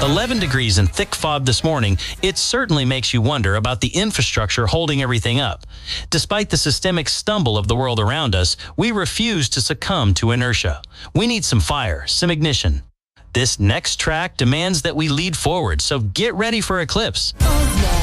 11 degrees and thick fog this morning, it certainly makes you wonder about the infrastructure holding everything up. Despite the systemic stumble of the world around us, we refuse to succumb to inertia. We need some fire, some ignition. This next track demands that we lead forward, so get ready for Eclipse.